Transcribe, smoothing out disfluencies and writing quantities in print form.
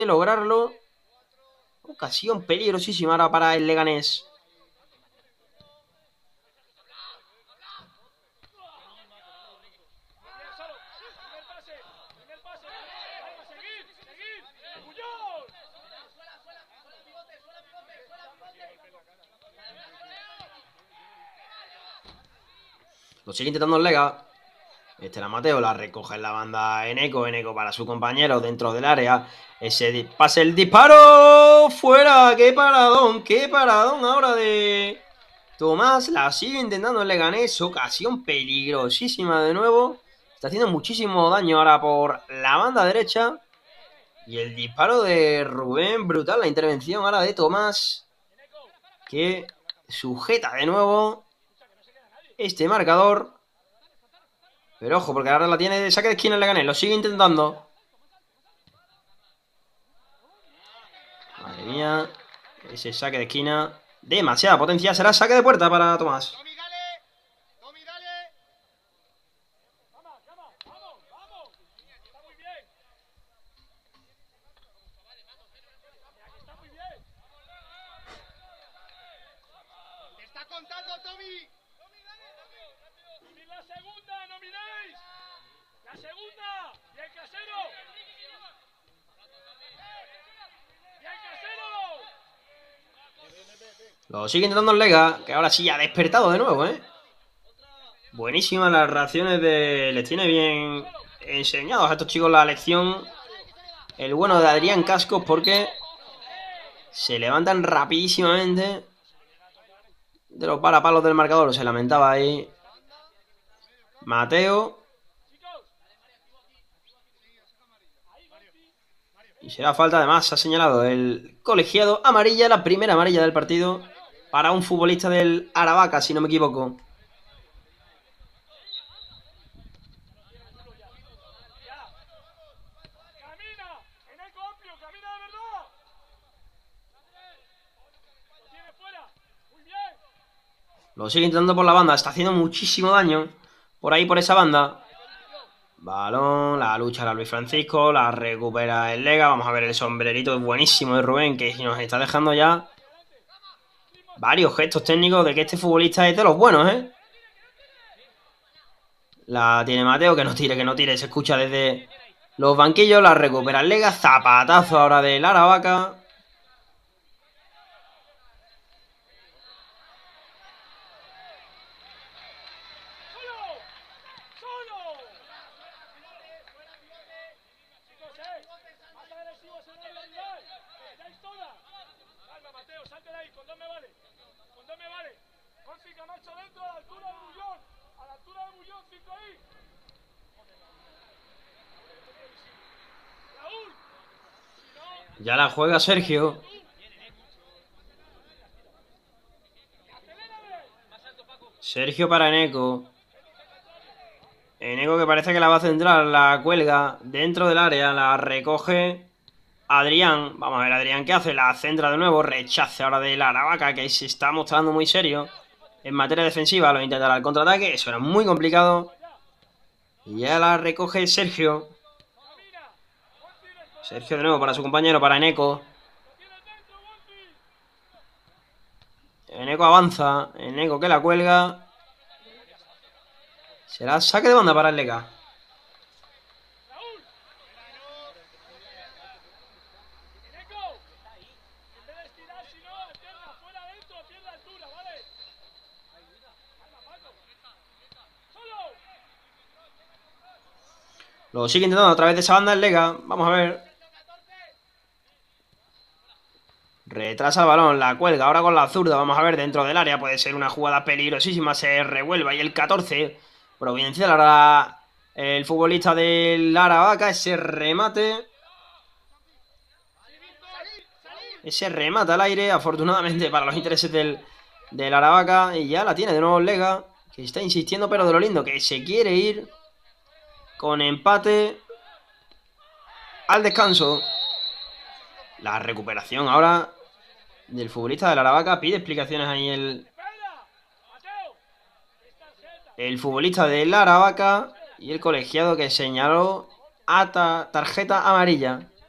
lograrlo. Ocasión peligrosísima ahora para el Leganés. Lo sigue intentando el Lega. Este era Mateo, la recoge en la banda Eneco para su compañero dentro del área. Ese pase, el disparo, fuera, qué paradón ahora de Tomás. La sigue intentando el Leganés, ocasión peligrosísima de nuevo. Está haciendo muchísimo daño ahora por la banda derecha. Y el disparo de Rubén, brutal la intervención ahora de Tomás, que sujeta de nuevo este marcador. Pero ojo, porque ahora la tiene de saque de esquina el Leganés. Lo sigue intentando. Madre mía. Ese saque de esquina. Demasiada potencia. Será saque de puerta para Tomás. Lo sigue intentando el Lega, que ahora sí ha despertado de nuevo, ¿eh? Buenísimas las reacciones de... Les tiene bien enseñados a estos chicos la lección. El bueno de Adrián Cascos, porque se levantan rapidísimamente de los parapalos del marcador. Se lamentaba ahí Mateo. Y será falta, además, ha señalado el colegiado amarilla, la primera amarilla del partido para un futbolista del Aravaca, si no me equivoco. Lo sigue intentando por la banda, está haciendo muchísimo daño por ahí, por esa banda. Balón, la lucha a Luis Francisco, la recupera el Lega. Vamos a ver el sombrerito buenísimo de Rubén, que nos está dejando ya varios gestos técnicos de que este futbolista es de los buenos, ¿eh? La tiene Mateo, que no tire, se escucha desde los banquillos, la recupera el Lega, zapatazo ahora del Aravaca. Ya la juega Sergio. Sergio para Eneco. Eneco, que parece que la va a centrar. La cuelga dentro del área. La recoge Adrián. Vamos a ver Adrián qué hace. La centra de nuevo. Rechace ahora de la Aravaca, que se está mostrando muy serio en materia defensiva. Lo intentará el contraataque. Eso era muy complicado. Y ya la recoge Sergio. Sergio de nuevo para su compañero, para Eneco. Eneco avanza. Eneco que la cuelga. Será saque de banda para el Lega. Lo sigue intentando a través de esa banda el Lega. Vamos a ver. Retrasa el balón, la cuelga ahora con la zurda. Vamos a ver dentro del área. Puede ser una jugada peligrosísima. Se revuelve y el 14. Providencial ahora el futbolista del Aravaca. Ese remate. Ese remate al aire. Afortunadamente para los intereses del Aravaca. Y ya la tiene de nuevo el Lega, que está insistiendo, pero de lo lindo, que se quiere ir con empate al descanso. La recuperación ahora del futbolista del Aravaca. Pide explicaciones ahí el futbolista del Aravaca. Y el colegiado, que señaló a tarjeta amarilla.